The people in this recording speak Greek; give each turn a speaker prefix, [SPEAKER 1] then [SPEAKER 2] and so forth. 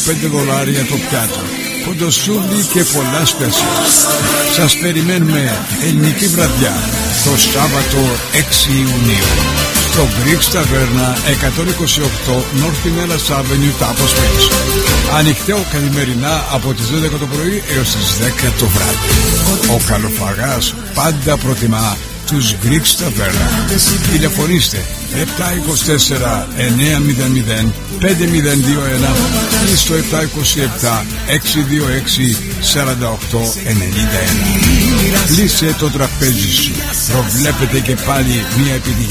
[SPEAKER 1] $15 το πιάτο, κοντοσούβλι και πολλά σπέσια. Σας περιμένουμε ελληνική βραδιά το Σάββατο 6 Ιουνίου στο Greeks Taverna 128 North Pinellas Avenue, Tapos Springs. Ανοιχτό καθημερινά από τις 12 το πρωί έως τις 10 το βράδυ. Ο καλοφαγάς πάντα προτιμά τους Greeks Taverna. Τηλεφωνήστε 724-900-5021 ή στο 727-626-4891. Λύσε το τραπέζι σου. Προβλέπετε και πάλι μια επιτυχία